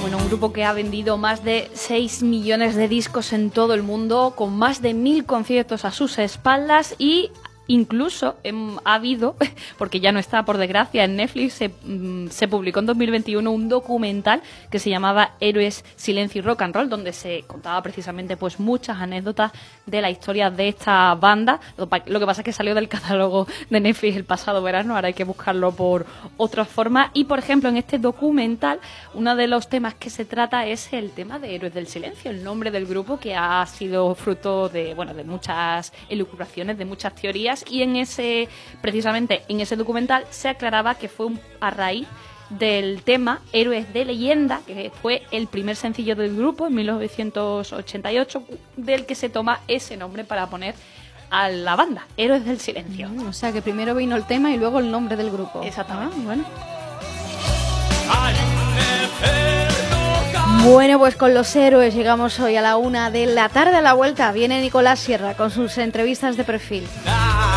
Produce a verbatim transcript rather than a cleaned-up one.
Bueno, un grupo que ha vendido más de seis millones de discos en todo el mundo, con más de mil conciertos a sus espaldas y incluso eh, ha habido, porque ya no está por desgracia, en Netflix se, mm, se publicó en dos mil veintiuno un documental que se llamaba Héroes, Silencio y Rock and Roll, donde se contaba precisamente pues muchas anécdotas de la historia de esta banda. Lo, lo que pasa es que salió del catálogo de Netflix el pasado verano, ahora hay que buscarlo por otra forma. Y por ejemplo, en este documental, uno de los temas que se trata es el tema de Héroes del Silencio, el nombre del grupo, que ha sido fruto de, bueno, de muchas elucubraciones, de muchas teorías. Y en ese, precisamente en ese documental se aclaraba que fue un, a raíz del tema Héroes de Leyenda, que fue el primer sencillo del grupo en mil novecientos ochenta y ocho, del que se toma ese nombre para poner a la banda, Héroes del Silencio. Mm, o sea que primero vino el tema y luego el nombre del grupo. Exactamente. Ah, bueno. Bueno, pues con los héroes llegamos hoy a la una de la tarde. A la vuelta viene Nicolás Sierra con sus entrevistas de perfil.